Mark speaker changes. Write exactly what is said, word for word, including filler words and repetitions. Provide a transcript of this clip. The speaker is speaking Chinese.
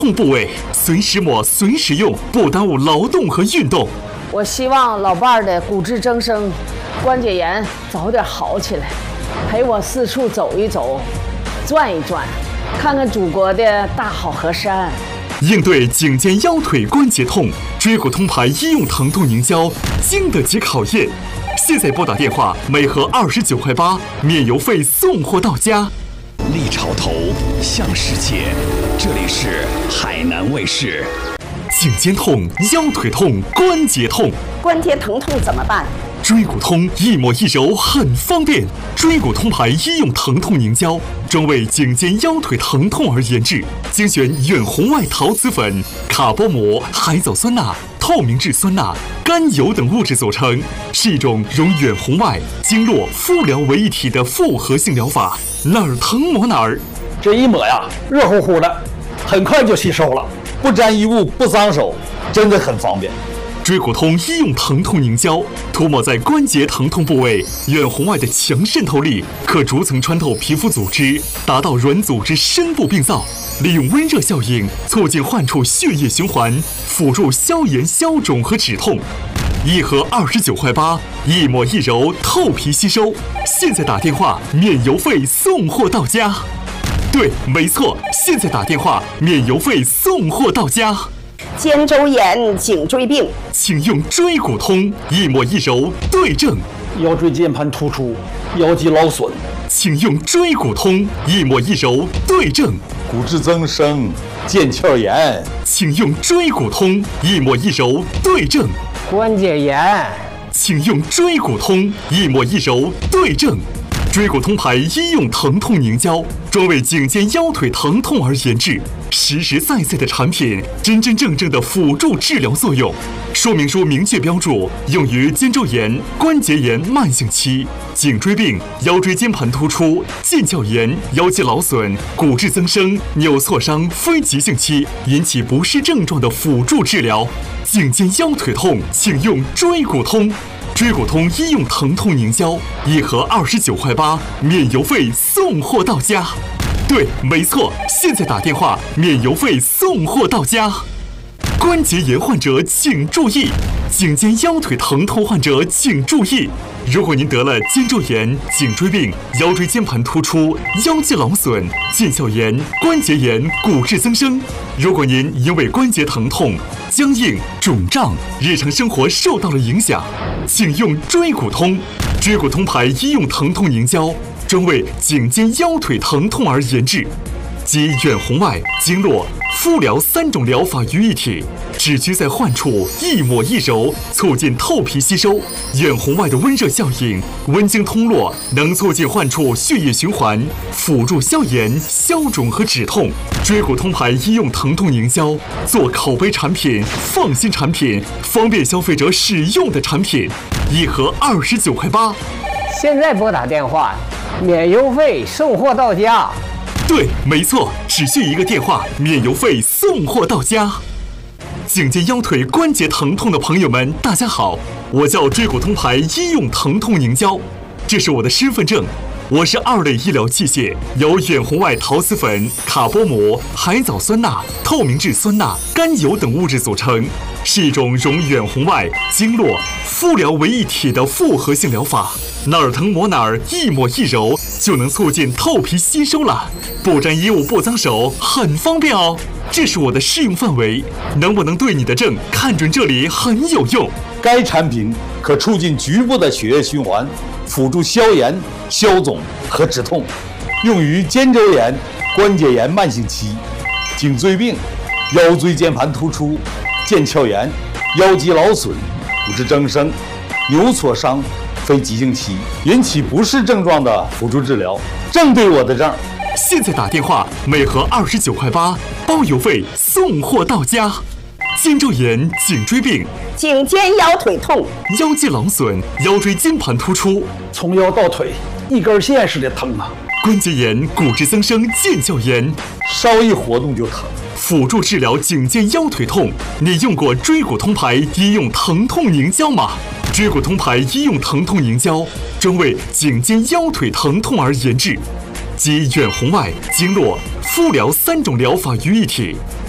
Speaker 1: 痛部位，随时抹，随时用，不耽误劳动和运动。
Speaker 2: 我希望老伴儿的骨质增生、关节炎早点好起来，陪我四处走一走，转一转，看看祖国的大好河山。
Speaker 1: 应对颈肩腰腿关节痛，椎骨通牌医用疼痛凝胶经得起考验。现在拨打电话，每盒二十九块八，免邮费送货到家。
Speaker 3: 立潮头，向世界，这里是海南卫视。
Speaker 1: 颈肩痛、腰腿痛、关节痛，
Speaker 4: 关节疼痛怎么办？
Speaker 1: 椎骨通一抹一揉很方便。椎骨通牌医用疼痛凝胶，专为颈肩腰腿疼痛而研制，精选远红外陶瓷粉、卡波膜、海藻酸钠、透明质酸钠、甘油等物质组成，是一种融远红外、经络、敷疗为一体的复合性疗法。哪儿疼抹哪儿，
Speaker 5: 这一抹呀，热乎乎的，很快就吸收了，不沾衣物，不脏手，真的很方便。
Speaker 1: 椎骨通医用疼痛凝胶，涂抹在关节疼痛部位，远红外的强渗透力可逐层穿透皮肤组织，达到软组织深部病灶，利用温热效应促进患处血液循环，辅助消炎消肿和止痛。一盒二十九块八，一抹一揉透皮吸收。现在打电话，免邮费送货到家。对，没错，现在打电话，免邮费送货到家。
Speaker 4: 肩周炎、颈椎病，
Speaker 1: 请用椎骨通，一抹一揉对症。
Speaker 5: 腰椎间盘突出、腰肌劳损，
Speaker 1: 请用椎骨通，一抹一揉对症。
Speaker 5: 骨质增生、腱鞘炎，
Speaker 1: 请用椎骨通，一抹一揉对症。
Speaker 2: 关节炎，
Speaker 1: 请用椎骨通，一抹一揉对症。椎骨通牌医用疼痛凝胶，专为颈肩腰腿疼痛而研制，实实在在的产品，真真正正的辅助治疗作用。说明书明确标注，用于肩周炎、关节炎慢性期、颈椎病、腰椎间盘突出、腱鞘炎、腰肌劳损、骨质增生、扭挫伤非急性期引起不适症状的辅助治疗。颈肩腰腿痛，请用椎骨通。椎骨通医用疼痛凝胶，一盒二十九块八，免邮费送货到家。对，没错，现在打电话，免邮费送货到家。关节炎患者请注意，颈肩腰腿疼痛患者请注意。如果您得了肩周炎、颈椎病、腰椎间盘突出、腰肌劳损、腱鞘炎、关节炎、骨质增生，如果您因为关节疼痛、僵硬、肿胀，日常生活受到了影响，请用椎骨通。椎骨通牌医用疼痛凝胶，专为颈肩腰腿疼痛而研制，集远红外、经络、敷疗三种疗法于一体，只需在患处一抹一揉，促进透皮吸收。远红外的温热效应，温经通络，能促进患处血液循环，辅助消炎、消肿和止痛。椎骨通牌医用疼痛凝胶，做口碑产品、放心产品、方便消费者使用的产品，一盒二十九块八。
Speaker 2: 现在拨打电话，免邮费送货到家。
Speaker 1: 对，没错，只需一个电话，免邮费送货到家。颈肩腰腿关节疼痛的朋友们，大家好，我叫椎骨通牌医用疼痛凝胶，这是我的身份证。我是二类医疗器械，由远红外陶瓷粉、卡波膜、海藻酸钠、透明质酸钠、甘油等物质组成，是一种融远红外、经络、敷疗为一体的复合性疗法。哪儿疼抹哪儿，一抹一揉就能促进透皮吸收了，不沾衣物不脏手，很方便哦。这是我的适用范围，能不能对你的症看准这里很有用。
Speaker 5: 该产品可促进局部的血液循环，辅助消炎、消肿和止痛，用于肩周炎、关节炎慢性期、颈椎病、腰椎间盘突出、腱鞘炎、腰肌劳损、骨质增生、扭挫伤非急性期引起不适症状的辅助治疗，正对我的症。
Speaker 1: 现在打电话，每盒二十九块八，包邮费送货到家。肩周炎、颈椎病、
Speaker 4: 颈肩腰腿痛、
Speaker 1: 腰肌劳损、腰椎间盘突出，
Speaker 5: 从腰到腿一根线似的疼啊！
Speaker 1: 关节炎、骨质增生、腱鞘炎，
Speaker 5: 稍一活动就疼。
Speaker 1: 辅助治疗颈肩腰腿痛，你用过椎骨通牌医用疼痛凝胶吗？椎骨通牌医用疼痛凝胶，专为颈肩腰腿疼痛而研制，集远红外、经络、敷疗三种疗法于一体，